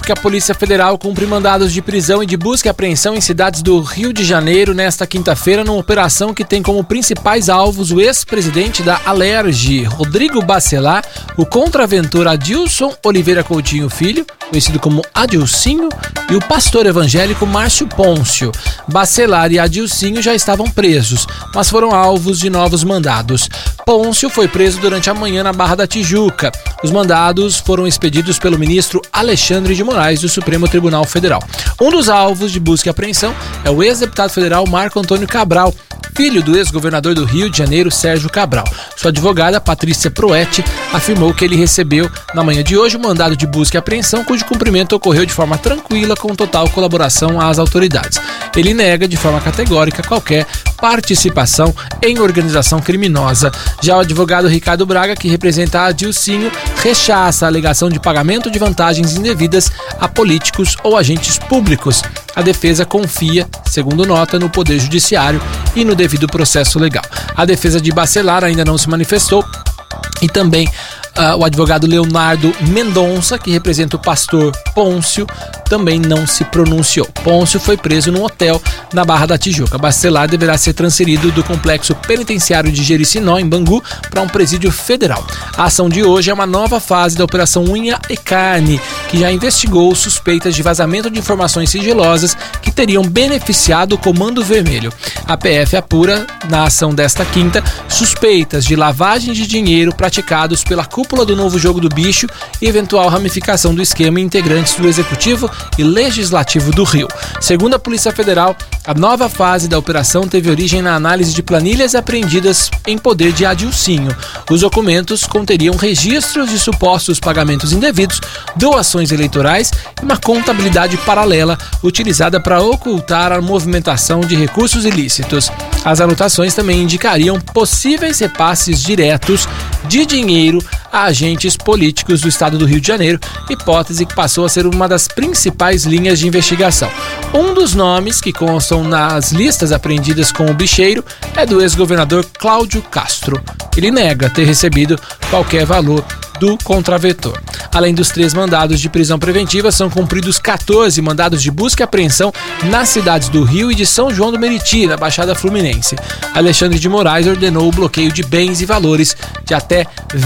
Que a Polícia Federal cumpre mandados de prisão e de busca e apreensão em cidades do Rio de Janeiro nesta quinta-feira, numa operação que tem como principais alvos o ex-presidente da Alerj, Rodrigo Bacelar, o contraventor Adilson Oliveira Coutinho Filho, conhecido como Adilcinho, e o pastor evangélico Márcio Pôncio. Bacelar e Adilcinho já estavam presos, mas foram alvos de novos mandados. Pôncio foi preso durante a manhã na Barra da Tijuca. Os mandados foram expedidos pelo ministro Alexandre de Moraes do Supremo Tribunal Federal. Um dos alvos de busca e apreensão é o ex-deputado federal Marco Antônio Cabral, filho do ex-governador do Rio de Janeiro, Sérgio Cabral. Sua advogada, Patrícia Proetti, afirmou que ele recebeu, na manhã de hoje, um mandado de busca e apreensão cujo cumprimento ocorreu de forma tranquila, com total colaboração às autoridades. Ele nega de forma categórica qualquer participação em organização criminosa. Já o advogado Ricardo Braga, que representa a Adilcinho, rechaça a alegação de pagamento de vantagens indevidas a políticos ou agentes públicos. A defesa confia, segundo nota, no Poder Judiciário e no devido processo legal. A defesa de Bacelar ainda não se manifestou e também o advogado Leonardo Mendonça, que representa o pastor Pôncio, também não se pronunciou. Pôncio foi preso num hotel na Barra da Tijuca. Bacelar deverá ser transferido do complexo penitenciário de Jericinó, em Bangu, para um presídio federal. A ação de hoje é uma nova fase da Operação Unha e Carne, que já investigou suspeitas de vazamento de informações sigilosas que teriam beneficiado o Comando Vermelho. A PF apura, na ação desta quinta, suspeitas de lavagem de dinheiro praticados pela cúpula do Novo Jogo do Bicho e eventual ramificação do esquema em integrantes do Executivo e Legislativo do Rio. Segundo a Polícia Federal, a nova fase da operação teve origem na análise de planilhas apreendidas em poder de Adilcinho. Os documentos conteriam registros de supostos pagamentos indevidos, doações eleitorais e uma contabilidade paralela utilizada para ocultar a movimentação de recursos ilícitos. As anotações também indicariam possíveis repasses diretos de dinheiro a agentes políticos do estado do Rio de Janeiro, hipótese que passou a ser uma das principais linhas de investigação. Um dos nomes que constam nas listas apreendidas com o bicheiro é do ex-governador Cláudio Castro. Ele nega ter recebido qualquer valor do contraventor. Além dos 3 mandados de prisão preventiva, são cumpridos 14 mandados de busca e apreensão nas cidades do Rio e de São João do Meriti, na Baixada Fluminense. Alexandre de Moraes ordenou o bloqueio de bens e valores de até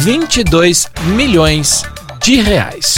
22 milhões de reais.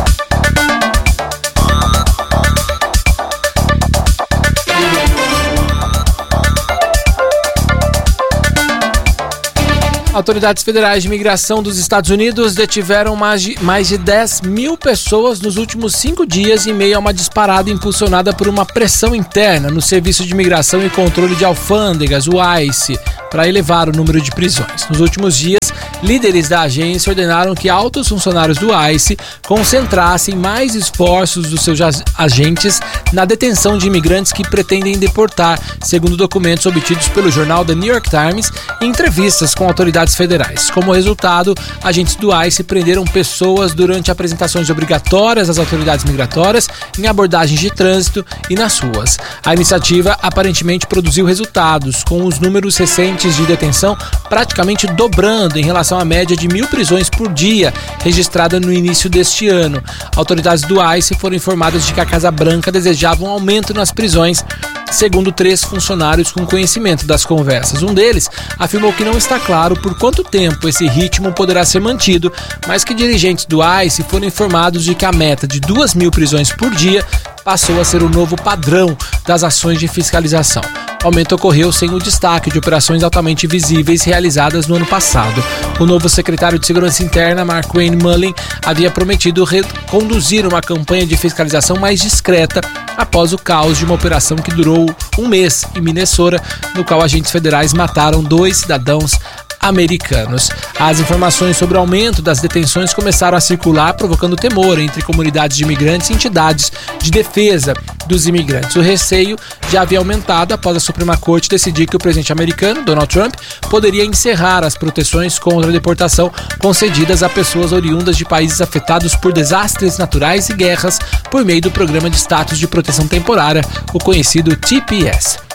Autoridades federais de imigração dos Estados Unidos detiveram mais de 10 mil pessoas nos últimos 5 dias em meio a uma disparada impulsionada por uma pressão interna no Serviço de Imigração e Controle de Alfândegas, o ICE, para elevar o número de prisões. Nos últimos dias, líderes da agência ordenaram que altos funcionários do ICE concentrassem mais esforços dos seus agentes na detenção de imigrantes que pretendem deportar, segundo documentos obtidos pelo jornal The New York Times em entrevistas com autoridades federais. Como resultado, agentes do ICE prenderam pessoas durante apresentações obrigatórias às autoridades migratórias, em abordagens de trânsito e nas ruas. A iniciativa aparentemente produziu resultados, com os números recentes de detenção praticamente dobrando em relação à média de 1.000 prisões por dia registrada no início deste ano. Autoridades do ICE foram informadas de que a Casa Branca desejava um aumento nas prisões, segundo 3 funcionários com conhecimento das conversas. Um deles afirmou que não está claro por quanto tempo esse ritmo poderá ser mantido, mas que dirigentes do ICE foram informados de que a meta de 2.000 prisões por dia passou a ser o novo padrão das ações de fiscalização. O aumento ocorreu sem o destaque de operações altamente visíveis realizadas no ano passado. O novo secretário de Segurança Interna, Markwayne Mullin, havia prometido conduzir uma campanha de fiscalização mais discreta após o caos de uma operação que durou um mês em Minnesota, no qual agentes federais mataram 2 cidadãos americanos. As informações sobre o aumento das detenções começaram a circular, provocando temor entre comunidades de imigrantes e entidades de defesa dos imigrantes. O receio já havia aumentado após a Suprema Corte decidir que o presidente americano, Donald Trump, poderia encerrar as proteções contra a deportação concedidas a pessoas oriundas de países afetados por desastres naturais e guerras por meio do Programa de Status de Proteção Temporária, o conhecido TPS.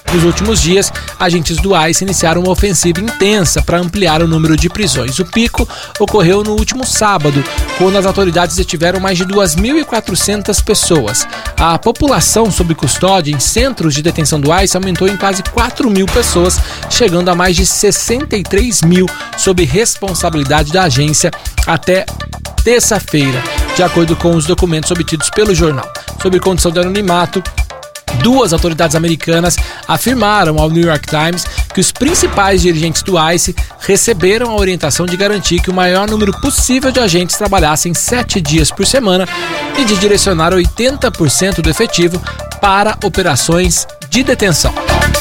Nos últimos dias, agentes do ICE iniciaram uma ofensiva intensa para ampliar o número de prisões. O pico ocorreu no último sábado, quando as autoridades detiveram mais de 2.400 pessoas. A população sob custódia em centros de detenção do ICE aumentou em quase 4.000 pessoas, chegando a mais de 63 mil sob responsabilidade da agência até terça-feira, de acordo com os documentos obtidos pelo jornal. Sob condição de anonimato, duas autoridades americanas afirmaram ao New York Times que os principais dirigentes do ICE receberam a orientação de garantir que o maior número possível de agentes trabalhassem 7 dias por semana e de direcionar 80% do efetivo para operações de detenção.